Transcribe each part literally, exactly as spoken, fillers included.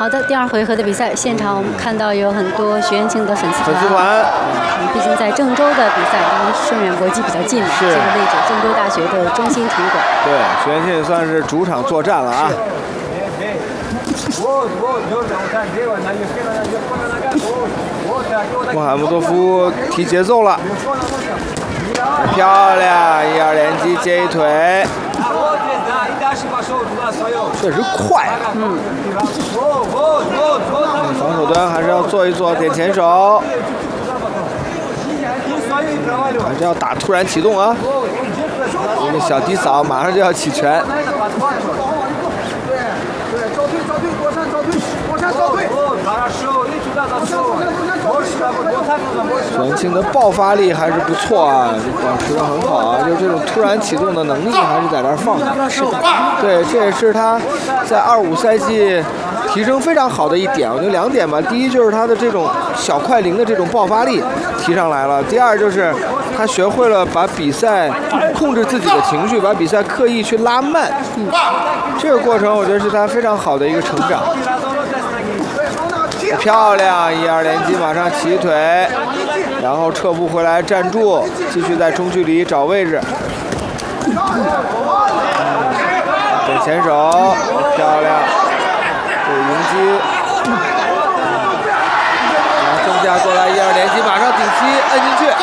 好的，第二回合的比赛现场，我们看到有很多徐元庆的粉丝团。 粉丝团， 毕竟在郑州的比赛，离顺远国际比较近嘛，这个位置，郑州大学的中心体育馆。 对，徐元庆算是主场作战了啊。穆罕默多夫提节奏了，漂亮，一二连击接一腿，确实快啊。嗯。防守端还是要做一做点前手，还是要打突然启动啊！一个小低扫，马上就要起拳。徐元庆的爆发力还是不错啊，保持得很好啊，就这种突然启动的能力还是在这儿放的。 是的， 对，这也是他在二五赛季提升非常好的一点。我觉得两点吧，第一就是他的这种小快灵的这种爆发力提上来了，第二就是他学会了把比赛控制自己的情绪，把比赛刻意去拉慢。嗯，这个过程我觉得是他非常好的一个成长。漂亮，一二连击，马上起腿，然后撤步回来站住，继续在中距离找位置。点前手，漂亮，这个迎击，然后正架过来一二连击，马上顶膝摁进去，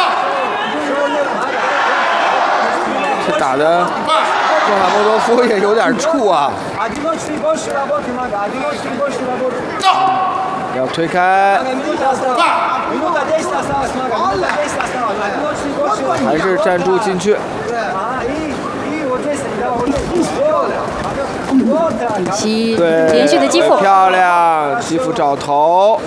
这打的穆罕默多夫也有点怵啊。要推开，还是站住进去。 顶膝，连续的击负， 漂亮，击负找头。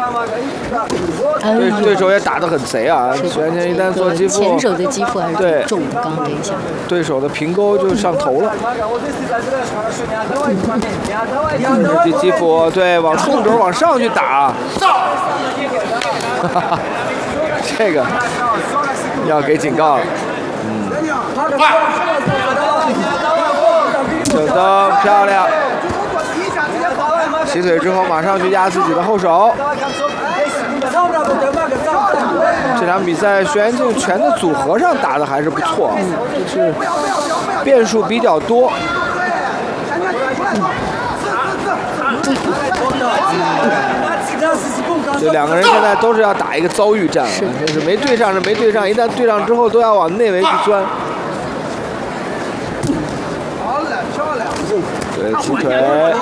对对手也打得很贼啊！徐元庆一旦做击负， 前手的击负还是挺重的，刚刚这一下， 对手的平勾就上头了。这击负，对，往纵轴往上去打，这个要给警告了。嗯，整灯漂亮，起腿之后马上去压自己的后手。这场比赛徐元庆拳的组合上打的还是不错，就是变数比较多。这两个人现在都是要打一个遭遇战了，就是没对上是没对上，一旦对上之后都要往内围去钻。对，起腿。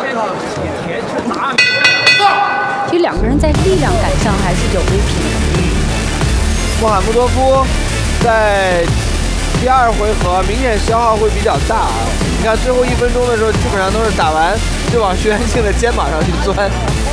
其实两个人在力量感上还是有微平的。 穆罕默多夫在第二回合明显消耗会比较大啊！你看最后一分钟的时候，基本上都是打完就往徐元庆的肩膀上去钻。